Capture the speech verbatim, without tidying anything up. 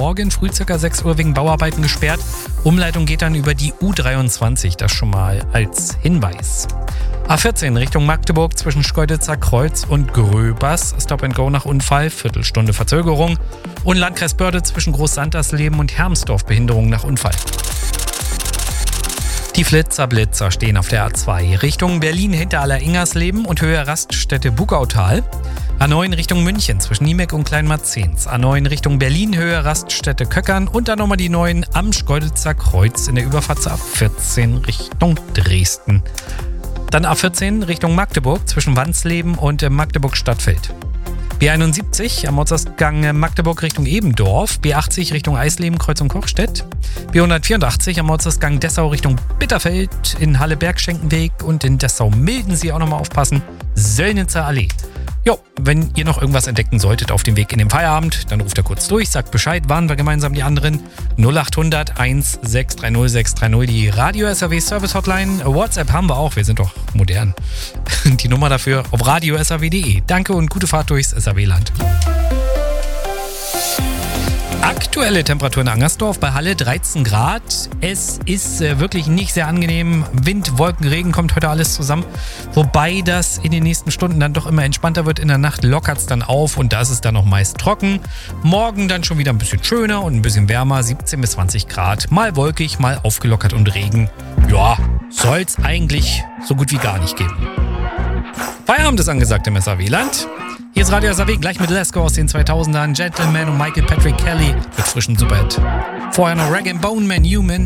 morgen früh ca. sechs Uhr wegen Bauarbeiten gesperrt. Umleitung geht dann über die U dreiundzwanzig, das schon mal als Hinweis. A vierzehn Richtung Magdeburg zwischen Schkeuditzer Kreuz und Gröbers. Stop and Go nach Unfall, Viertelstunde Verzögerung. Und Landkreis Börde zwischen Großsantersleben und Hermsdorf, Behinderung nach Unfall. Die Flitzer-Blitzer stehen auf der A zwei Richtung Berlin hinter Aller-Ingersleben und Höhe Raststätte Bugautal. A neun Richtung München zwischen Niemek und Kleinmarzens. A neun Richtung Berlin, Höhe Raststätte Köckern. Und dann nochmal die neun am Schkeuditzer Kreuz in der Überfahrt zur A vierzehn Richtung Dresden. Dann A vierzehn Richtung Magdeburg zwischen Wansleben und Magdeburg-Stadtfeld. B einundsiebzig am Ortsausgang Magdeburg Richtung Ebendorf. B achtzig Richtung Eisleben, Kreuz und Kochstedt. B hundertvierundachtzig am Ortsausgang Dessau Richtung Bitterfeld. In Halle-Bergschenkenweg und in Dessau-Milden auch nochmal aufpassen. Söllnitzer Allee. Jo, wenn ihr noch irgendwas entdecken solltet auf dem Weg in den Feierabend, dann ruft ihr kurz durch, sagt Bescheid, warnen wir gemeinsam die anderen. null acht hundert eins sechs drei null sechs drei null, die Radio S R W Service Hotline. WhatsApp haben wir auch, wir sind doch modern. Die Nummer dafür auf radio s r w punkt d e. Danke und gute Fahrt durchs S R W-Land. Aktuelle Temperatur in Angersdorf bei Halle dreizehn Grad. Es ist äh, wirklich nicht sehr angenehm. Wind, Wolken, Regen kommt heute alles zusammen. Wobei das in den nächsten Stunden dann doch immer entspannter wird. In der Nacht lockert es dann auf und da ist es dann noch meist trocken. Morgen dann schon wieder ein bisschen schöner und ein bisschen wärmer. siebzehn bis zwanzig Grad. Mal wolkig, mal aufgelockert und Regen. Ja, soll es eigentlich so gut wie gar nicht geben. Feierabend ist angesagt im S R W-Land. Hier ist Radio S R W, gleich mit Lesko aus den zweitausendern, Gentleman und Michael Patrick Kelly mit frischem Superhit. Vorher noch Rag and Bone Man Human.